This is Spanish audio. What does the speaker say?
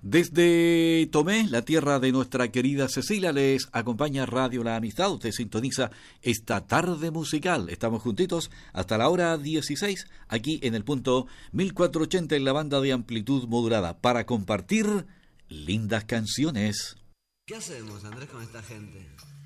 Desde Tomé, la tierra de nuestra querida Cecilia, les acompaña Radio La Amistad. Usted sintoniza esta tarde musical. Estamos juntitos hasta la hora 16, aquí en el punto 1480 en la banda de amplitud modulada, para compartir lindas canciones. ¿Qué hacemos, Andrés, con esta gente?